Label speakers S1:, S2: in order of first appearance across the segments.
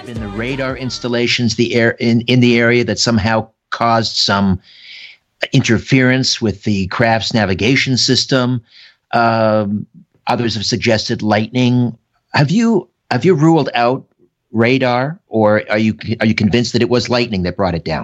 S1: been the radar installations in the area that somehow caused some interference with the craft's navigation system. Others have suggested lightning. Have you ruled out radar, or are you convinced that it was lightning that brought it down?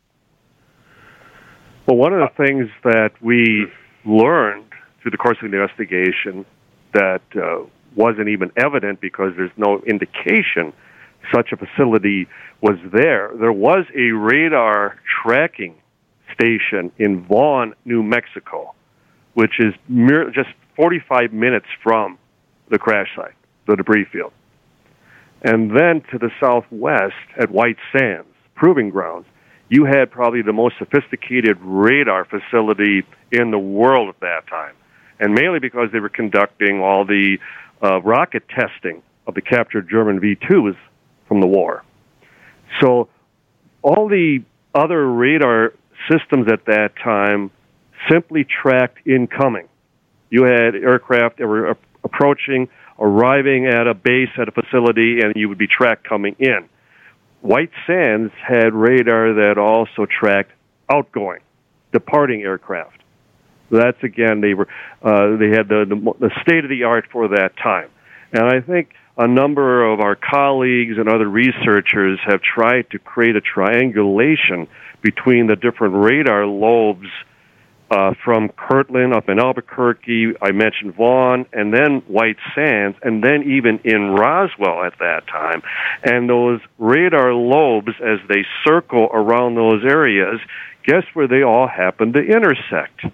S2: Well, one of the things that we learned through the course of the investigation that wasn't even evident because there's no indication such a facility was there. There was a radar tracking station in Vaughn, New Mexico, which is just 45 minutes from the crash site, the debris field. And then to the southwest at White Sands, Proving Grounds, you had probably the most sophisticated radar facility in the world at that time. And mainly because they were conducting all the rocket testing of the captured German V-2s from the war. So all the other radar systems at that time simply tracked incoming. You had aircraft that were approaching, arriving at a base, at a facility, and you would be tracked coming in. White Sands had radar that also tracked outgoing, departing aircraft. That's, again, they had the state of the art for that time. And I think a number of our colleagues and other researchers have tried to create a triangulation between the different radar lobes from Kirtland up in Albuquerque, I mentioned Vaughn, and then White Sands, and then even in Roswell at that time. And those radar lobes, as they circle around those areas, guess where they all happen to intersect?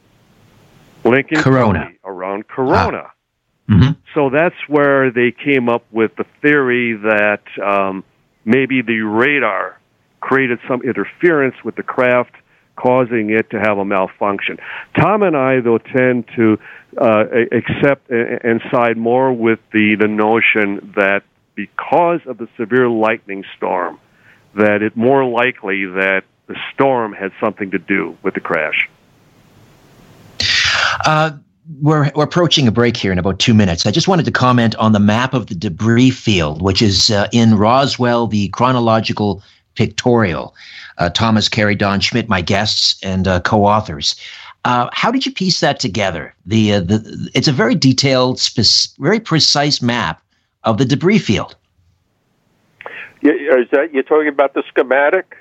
S2: Lincoln
S1: Corona.
S2: County, around Corona.
S1: Mm-hmm.
S2: So that's where they came up with the theory that maybe the radar created some interference with the craft, causing it to have a malfunction. Tom and I, though, tend to accept and side more with the notion that because of the severe lightning storm, that it's more likely that the storm had something to do with the crash.
S1: We're approaching a break here in about 2 minutes. I just wanted to comment on the map of the debris field, which is in Roswell, the chronological pictorial. Thomas Carey, Don Schmidt, my guests and co-authors. How did you piece that together? It's a very detailed, very precise map of the debris field.
S3: Yeah, is that you're talking about the schematic?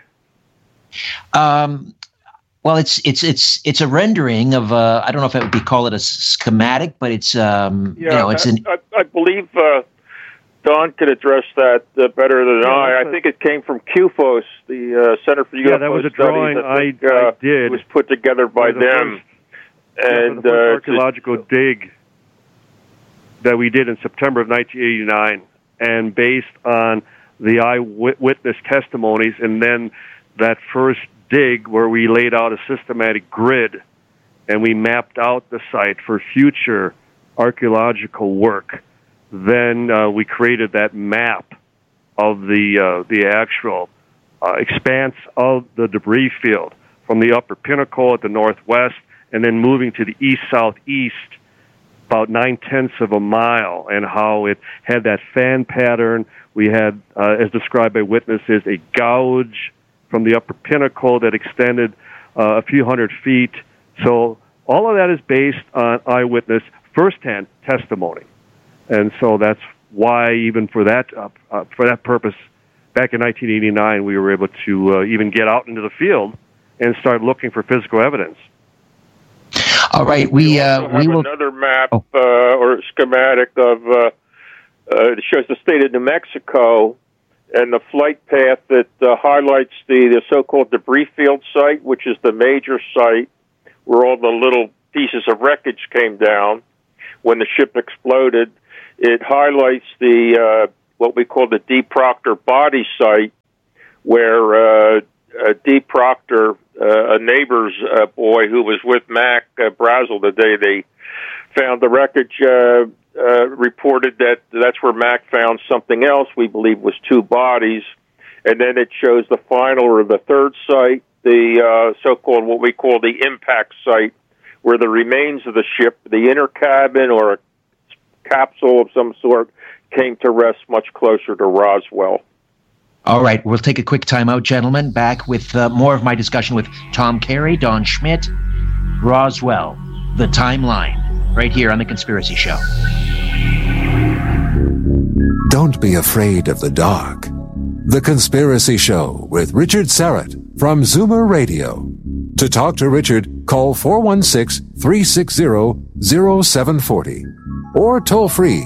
S1: Well, it's a rendering of I don't know if I would call it a schematic, but it's I
S3: believe Don could address that better than I. I think it came from CUFOS, the Center for UFO Studies.
S2: Yeah, that was a drawing I did.
S3: It was put together by them.
S2: And the first archaeological dig that we did in September of 1989, and based on the eyewitness testimonies, and then that first dig where we laid out a systematic grid, and we mapped out the site for future archaeological work. Then we created that map of the actual expanse of the debris field from the upper pinnacle at the northwest, and then moving to the east-southeast about 9/10 of a mile, and how it had that fan pattern. We had, as described by witnesses, a gouge from the upper pinnacle that extended a few hundred feet. So all of that is based on eyewitness firsthand testimony. And so that's why, even for that purpose, back in 1989, we were able to even get out into the field and start looking for physical evidence.
S1: All right, we will
S3: another map or schematic of it shows the state of New Mexico and the flight path that highlights the so-called debris field site, which is the major site where all the little pieces of wreckage came down when the ship exploded. It highlights the what we call the D. Proctor body site, where D. Proctor, a neighbor's boy who was with Mac Brazel the day they found the wreckage, reported that that's where Mac found something else we believe was two bodies. And then it shows the final or the third site, the so-called what we call the impact site, where the remains of the ship, the inner cabin or a capsule of some sort, came to rest much closer to Roswell.
S1: All right, we'll take a quick time out, gentlemen. Back with more of my discussion with Tom Carey, Don Schmitt, Roswell, The Timeline, right here on The Conspiracy Show.
S4: Don't be afraid of the dark. The Conspiracy Show with Richard Syrett from Zoomer Radio. To talk to Richard, call 416-360-0740 or toll free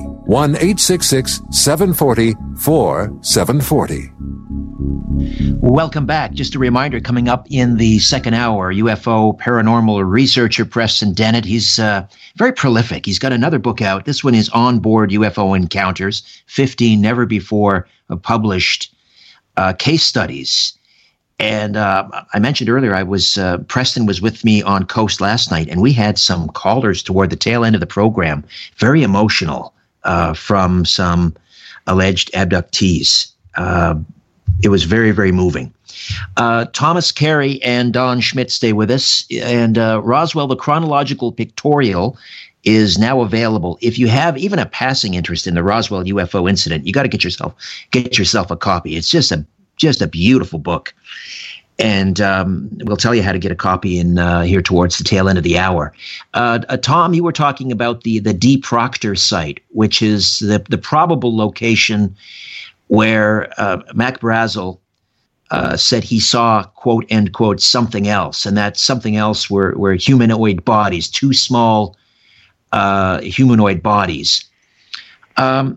S4: 1-866-740-4740.
S1: Welcome back. Just a reminder, coming up in the second hour, UFO paranormal researcher Preston Dennett. He's very prolific. He's got another book out. This one is Onboard UFO Encounters, 15 never before published case studies. And I mentioned earlier, Preston was with me on Coast last night, and we had some callers toward the tail end of the program, very emotional, from some alleged abductees. It was very, very moving. Thomas Carey and Don Schmitt stay with us. And Roswell, the chronological pictorial is now available. If you have even a passing interest in the Roswell UFO incident, you got to get yourself a copy. It's just a beautiful book. And we'll tell you how to get a copy in here towards the tail end of the hour. Tom, you were talking about the D. Proctor site, which is the probable location where Mac Brazel said he saw, quote, end quote, something else. And that something else were humanoid bodies, two small humanoid bodies. When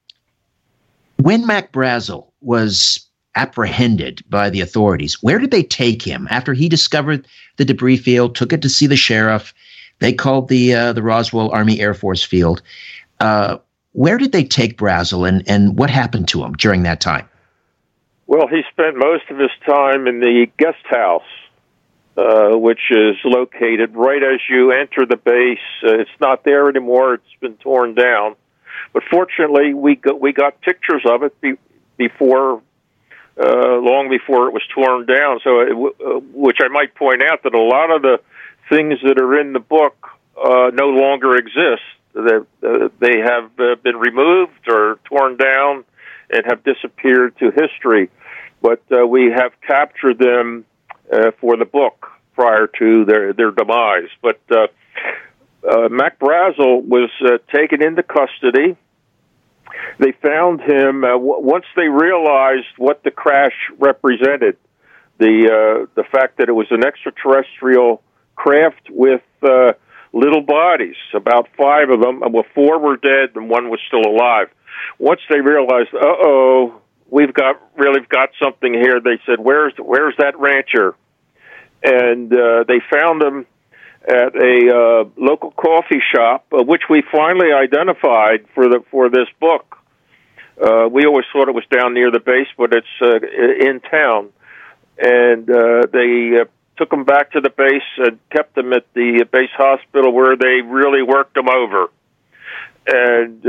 S1: Mac Brazel was apprehended by the authorities, where did they take him? After he discovered the debris field, took it to see the sheriff, they called the Roswell Army Air Force Field. Where did they take Brazel, and what happened to him during that time?
S3: Well, he spent most of his time in the guest house, which is located right as you enter the base. It's not there anymore. It's been torn down. But fortunately, we got pictures of it before, long before it was torn down. So, which I might point out that a lot of the things that are in the book no longer exist. They have been removed or torn down and have disappeared to history. But we have captured them for the book prior to their demise. But Mac Brazel was taken into custody. They found him once they realized what the crash represented, the fact that it was an extraterrestrial craft with little bodies, about 5 of them. Well, 4 were dead and 1 was still alive. Once they realized, we've got something here, they said, where's that rancher? And they found him at a local coffee shop, which we finally identified for this book. We always thought it was down near the base, but it's in town. And they took him back to the base and kept him at the base hospital where they really worked him over. And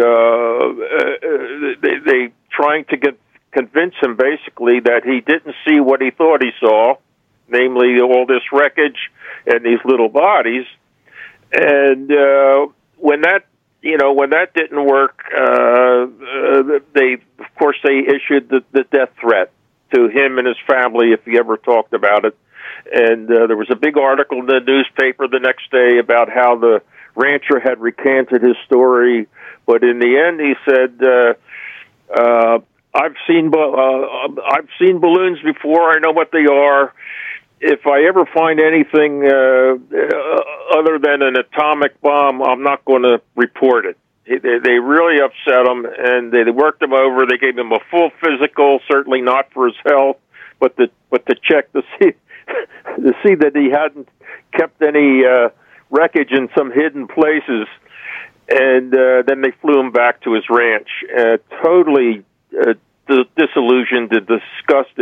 S3: they trying to convince him basically that he didn't see what he thought he saw, namely all this wreckage and these little bodies. And when that didn't work, they issued the death threat to him and his family if he ever talked about it. And there was a big article in the newspaper the next day about how the rancher had recanted his story. But in the end, he said, I've seen balloons before. I know what they are. If I ever find anything other than an atomic bomb, I'm not going to report it. They really upset him, and they worked him over. They gave him a full physical, certainly not for his health, but to check to see that he hadn't kept any wreckage in some hidden places. And then they flew him back to his ranch, totally disillusioned and disgusted.